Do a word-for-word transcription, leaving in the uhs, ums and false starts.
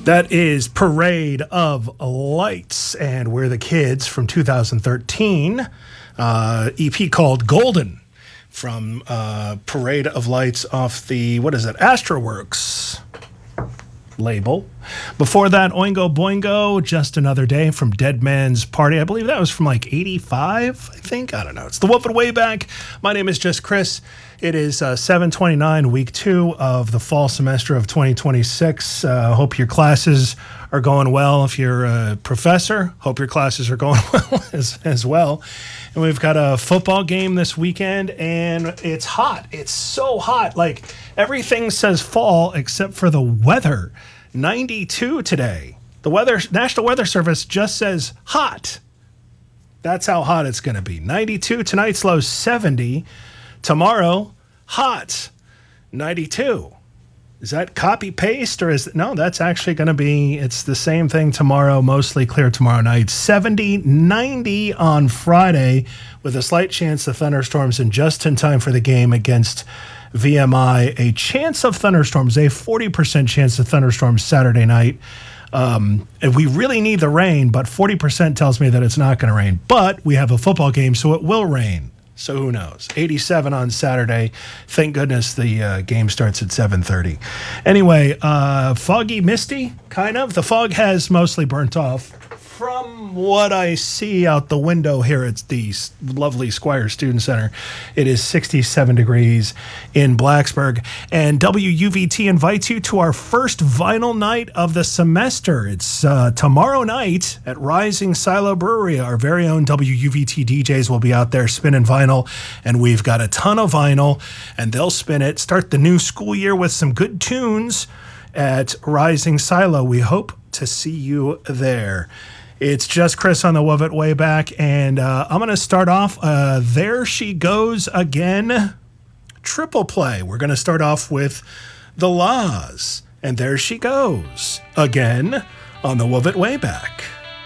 That is Parade of Lights, and we're the Kids from two thousand thirteen, uh, E P called Golden, from uh, Parade of Lights off the, what is it, Astroworks label. Before that, Oingo Boingo, Just Another Day from Dead Man's Party. I believe that was from like eighty-five, I think. I don't know. It's the Woof It Way Back. My name is just Chris. It is uh, seven twenty-nine, week two of the fall semester of twenty twenty-six. Uh, hope your classes are going well. If you're a professor, hope your classes are going well as, as well. And we've got a football game this weekend, and it's hot. It's so hot. Like, everything says fall except for the weather. ninety-two today. The weather National Weather Service just says hot. That's how hot it's going to be. ninety-two, tonight's low seventy. Tomorrow, hot, ninety-two. Is that copy paste or is it? No, that's actually going to be, it's the same thing tomorrow, mostly clear tomorrow night. seventy, ninety on Friday with a slight chance of thunderstorms and just in time for the game against V M I. A chance of thunderstorms, a forty percent chance of thunderstorms Saturday night. Um, and we really need the rain, but forty percent tells me that it's not going to rain. But we have a football game, so it will rain. So who knows? eighty-seven on Saturday. Thank goodness the uh, game starts at seven thirty. Anyway, uh, foggy, misty, kind of. The fog has mostly burnt off. From what I see out the window here at the lovely Squire Student Center, it is sixty-seven degrees in Blacksburg. And W U V T invites you to our first vinyl night of the semester. It's uh, tomorrow night at Rising Silo Brewery. Our very own W U V T D Js will be out there spinning vinyl, and we've got a ton of vinyl, and they'll spin it. Start the new school year with some good tunes at Rising Silo. We hope to see you there. It's just Chris on the Woof It Way Back, and uh, I'm going to start off, uh, There She Goes Again, triple play. We're going to start off with The Laws, and There She Goes Again on the Woof It Way Back.